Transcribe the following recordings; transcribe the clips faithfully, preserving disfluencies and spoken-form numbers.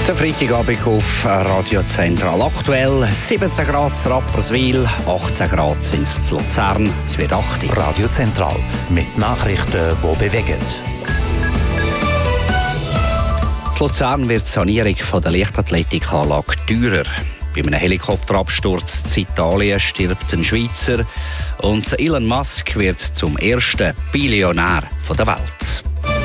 Der Freitagabend auf Radio Zentral. Aktuell siebzehn Grad in Rapperswil, achtzehn Grad sind es in Luzern, es wird achtzehn. Radio Zentral mit Nachrichten, die bewegen. In Luzern wird die Sanierung der Leichtathletikanlage teurer. Bei einem Helikopterabsturz in Italien stirbt ein Schweizer und Elon Musk wird zum ersten Billionär der Welt.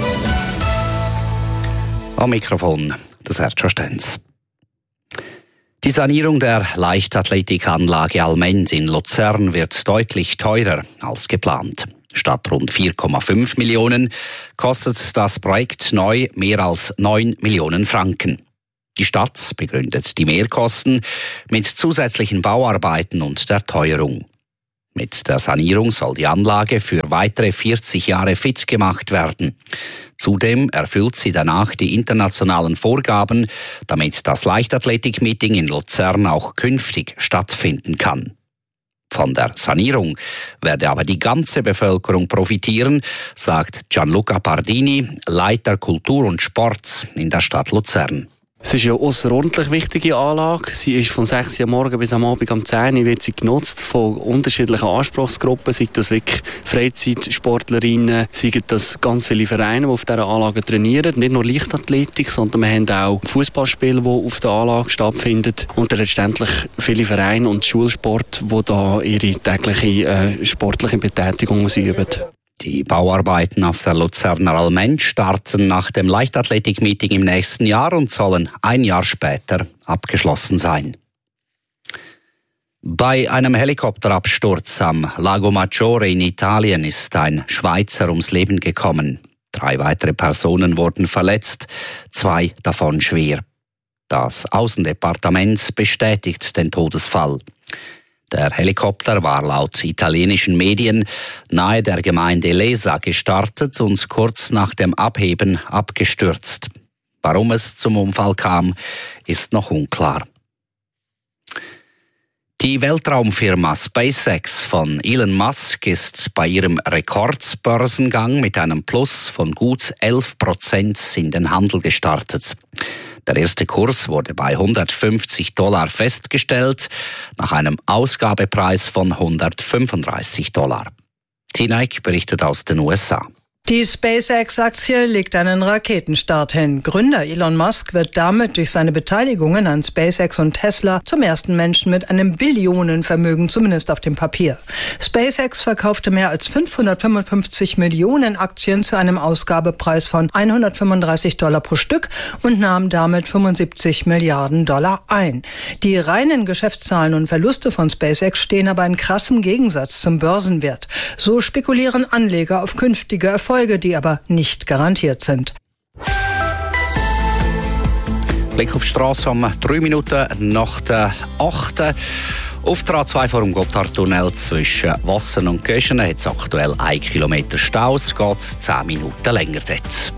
Am Mikrofon der Sergio Stenz. Die Sanierung der Leichtathletikanlage Almend in Luzern wird deutlich teurer als geplant. Statt rund vier Komma fünf Millionen kostet das Projekt neu mehr als neun Millionen Franken. Die Stadt begründet die Mehrkosten mit zusätzlichen Bauarbeiten und der Teuerung. Mit der Sanierung soll die Anlage für weitere vierzig Jahre fit gemacht werden. Zudem erfüllt sie danach die internationalen Vorgaben, damit das Leichtathletik-Meeting in Luzern auch künftig stattfinden kann. Von der Sanierung werde aber die ganze Bevölkerung profitieren, sagt Gianluca Pardini, Leiter Kultur und Sport in der Stadt Luzern. Es ist eine ausserordentlich wichtige Anlage. Sie ist von sechs Uhr morgens bis am Abend um zehn Uhr wird sie genutzt von unterschiedlichen Anspruchsgruppen. Sei das wirklich Freizeitsportlerinnen, sei das ganz viele Vereine, die auf dieser Anlage trainieren. Nicht nur Leichtathletik, sondern wir haben auch Fußballspiele, die auf der Anlage stattfinden. Und letztendlich viele Vereine und Schulsport, die da ihre tägliche äh, sportliche Betätigung ausüben. Die Bauarbeiten auf der Luzerner Almend starten nach dem Leichtathletik-Meeting im nächsten Jahr und sollen ein Jahr später abgeschlossen sein. Bei einem Helikopterabsturz am Lago Maggiore in Italien ist ein Schweizer ums Leben gekommen. Drei weitere Personen wurden verletzt, zwei davon schwer. Das Außendepartement bestätigt den Todesfall. Der Helikopter war laut italienischen Medien nahe der Gemeinde Lesa gestartet und kurz nach dem Abheben abgestürzt. Warum es zum Unfall kam, ist noch unklar. Die Weltraumfirma SpaceX von Elon Musk ist bei ihrem Rekordbörsengang mit einem Plus von gut elf Prozent in den Handel gestartet. Der erste Kurs wurde bei hundertfünfzig Dollar festgestellt, nach einem Ausgabepreis von hundertfünfunddreißig Dollar. Tineik berichtet aus den U S A. Die SpaceX-Aktie legt einen Raketenstart hin. Gründer Elon Musk wird damit durch seine Beteiligungen an SpaceX und Tesla zum ersten Menschen mit einem Billionenvermögen, zumindest auf dem Papier. SpaceX verkaufte mehr als fünfhundertfünfundfünfzig Millionen Aktien zu einem Ausgabepreis von hundertfünfunddreißig Dollar pro Stück und nahm damit fünfundsiebzig Milliarden Dollar ein. Die reinen Geschäftszahlen und Verluste von SpaceX stehen aber in krassem Gegensatz zum Börsenwert. So spekulieren Anleger auf künftige Erfolge, die aber nicht garantiert sind. Blick auf die Straße um drei Minuten nach der achten Auf der A zwei vor dem Gotthardtunnel zwischen Wassen und Göschen hat es aktuell ein Kilometer Stau. Es geht zehn Minuten länger dort.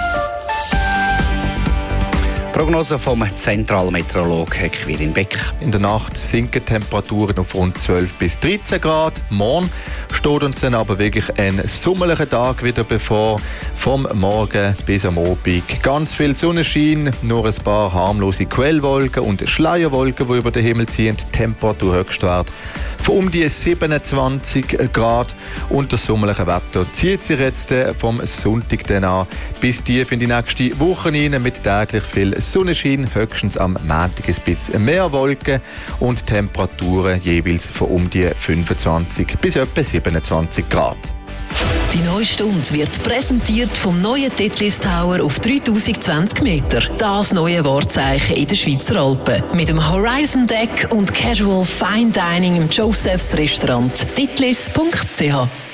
Prognose vom Zentralmeteorologen Quirin Beck. In der Nacht sinken Temperaturen auf rund zwölf bis dreizehn Grad. Morgen steht uns dann aber wirklich ein sommerlicher Tag wieder bevor. Vom Morgen bis am Abend ganz viel Sonnenschein, nur ein paar harmlose Quellwolken und Schleierwolken, die über den Himmel ziehen. Temperaturhöchstwert von um die siebenundzwanzig Grad. Und das sommerliche Wetter zieht sich jetzt vom Sonntag dann an bis tief in die nächste Woche rein mit täglich viel Sonnenschein, höchstens am Montag ein bisschen mehr Wolken und Temperaturen jeweils von um die fünfundzwanzig bis etwa siebenundzwanzig Grad. Die neue Stunde wird präsentiert vom neuen Titlis Tower auf dreitausendzwanzig Meter. Das neue Wahrzeichen in den Schweizer Alpen. Mit dem Horizon Deck und Casual Fine Dining im Josephs Restaurant. titlis punkt c h